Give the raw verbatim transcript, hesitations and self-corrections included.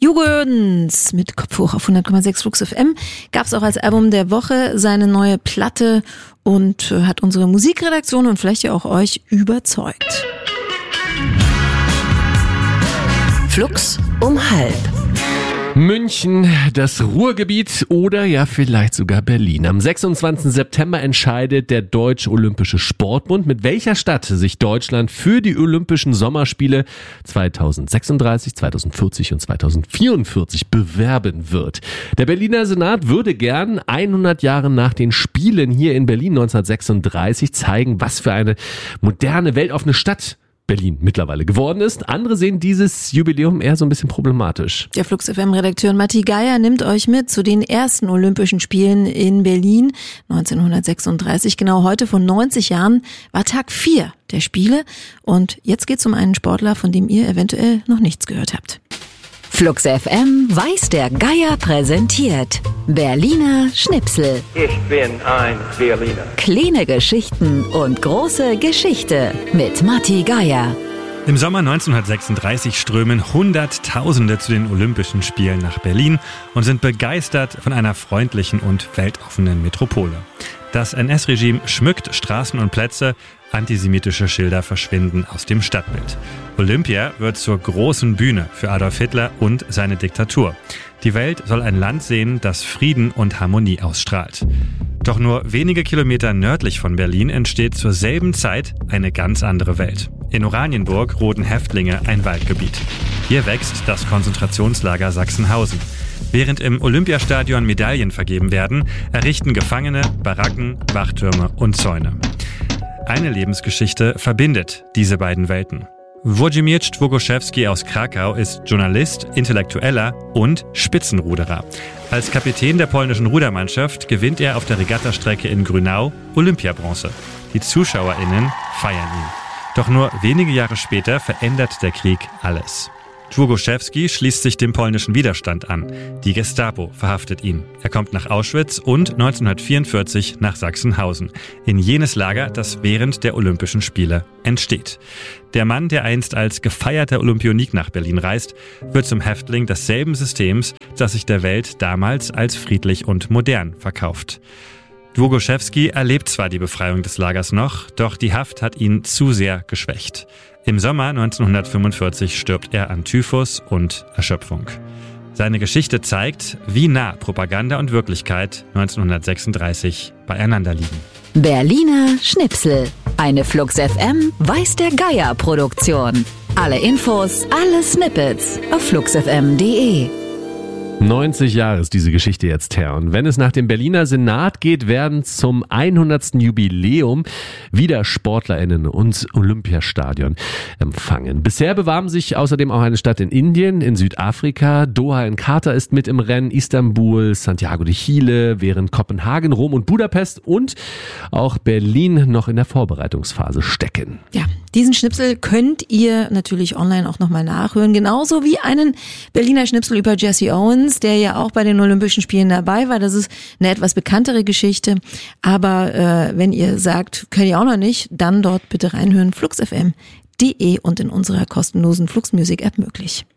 Hugo Oerdens mit Kopf hoch auf hundert Komma sechs Flux F M gab es auch als Album der Woche seine neue Platte und hat unsere Musikredaktion und vielleicht ja auch euch überzeugt. Flux um halb. München, das Ruhrgebiet oder ja vielleicht sogar Berlin. Am sechsundzwanzigsten September entscheidet der Deutsche Olympische Sportbund, mit welcher Stadt sich Deutschland für die Olympischen Sommerspiele zweitausendsechsunddreißig, zweitausendvierzig und zweitausendvierundvierzig bewerben wird. Der Berliner Senat würde gern hundert Jahre nach den Spielen hier in Berlin neunzehnhundertsechsunddreißig zeigen, was für eine moderne, weltoffene Stadt Berlin mittlerweile geworden ist. Andere sehen dieses Jubiläum eher so ein bisschen problematisch. Der Flux F M-Redakteur Matti Geier nimmt euch mit zu den ersten Olympischen Spielen in Berlin neunzehnhundertsechsunddreißig. Genau heute vor neunzig Jahren war Tag vier der Spiele. Und jetzt geht's um einen Sportler, von dem ihr eventuell noch nichts gehört habt. Flux F M weiß der Geier präsentiert. Berliner Schnipsel. Ich bin ein Berliner. Kleine Geschichten und große Geschichte mit Matti Geier. Im Sommer neunzehnhundertsechsunddreißig strömen Hunderttausende zu den Olympischen Spielen nach Berlin und sind begeistert von einer freundlichen und weltoffenen Metropole. Das N S-Regime schmückt Straßen und Plätze, antisemitische Schilder verschwinden aus dem Stadtbild. Olympia wird zur großen Bühne für Adolf Hitler und seine Diktatur. Die Welt soll ein Land sehen, das Frieden und Harmonie ausstrahlt. Doch nur wenige Kilometer nördlich von Berlin entsteht zur selben Zeit eine ganz andere Welt. In Oranienburg roden Häftlinge ein Waldgebiet. Hier wächst das Konzentrationslager Sachsenhausen. Während im Olympiastadion Medaillen vergeben werden, errichten Gefangene Baracken, Wachtürme und Zäune. Eine Lebensgeschichte verbindet diese beiden Welten. Włodzimierz Długoszewski aus Krakau ist Journalist, Intellektueller und Spitzenruderer. Als Kapitän der polnischen Rudermannschaft gewinnt er auf der Regattastrecke in Grünau Olympiabronze. Die ZuschauerInnen feiern ihn. Doch nur wenige Jahre später verändert der Krieg alles. Długoszewski schließt sich dem polnischen Widerstand an. Die Gestapo verhaftet ihn. Er kommt nach Auschwitz und neunzehnhundertvierundvierzig nach Sachsenhausen, in jenes Lager, das während der Olympischen Spiele entsteht. Der Mann, der einst als gefeierter Olympionik nach Berlin reist, wird zum Häftling desselben Systems, das sich der Welt damals als friedlich und modern verkauft. Długoszewski erlebt zwar die Befreiung des Lagers noch, doch die Haft hat ihn zu sehr geschwächt. Im Sommer neunzehnhundertfünfundvierzig stirbt er an Typhus und Erschöpfung. Seine Geschichte zeigt, wie nah Propaganda und Wirklichkeit neunzehnhundertsechsunddreißig beieinander liegen. Berliner Schnipsel. Eine Flux F M weiß der Geier Produktion. Alle Infos, alle Snippets auf flux f m punkt d e. neunzig Jahre ist diese Geschichte jetzt her. Und wenn es nach dem Berliner Senat geht, werden zum hundertsten Jubiläum wieder SportlerInnen ins Olympiastadion empfangen. Bisher bewarben sich außerdem auch eine Stadt in Indien, in Südafrika, Doha in Katar ist mit im Rennen, Istanbul, Santiago de Chile, während Kopenhagen, Rom und Budapest und auch Berlin noch in der Vorbereitungsphase stecken. Ja, diesen Schnipsel könnt ihr natürlich online auch nochmal nachhören. Genauso wie einen Berliner Schnipsel über Jesse Owens, der ja auch bei den Olympischen Spielen dabei war. Das ist eine etwas bekanntere Geschichte. Aber äh, wenn ihr sagt, könnt ihr auch noch nicht, dann dort bitte reinhören. flux f m punkt d e und in unserer kostenlosen Flux Music App möglich.